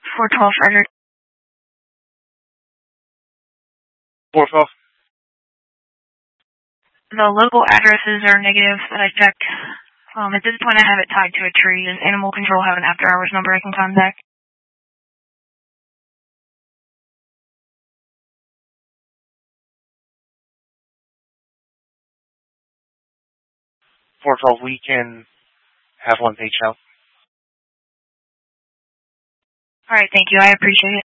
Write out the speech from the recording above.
412 Frederick. 412. The local addresses are negative that I checked. At this point, I have it tied to a tree. Does Animal Control have an after-hours number I can contact? 412, we can have one page out. All right, thank you. I appreciate it.